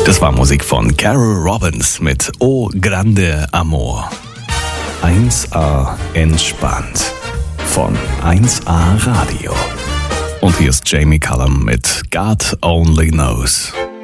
Das war Musik von Carol Robbins mit O Grande Amor. 1A entspannt von 1A Radio. Und hier ist Jamie Cullum mit God Only Knows.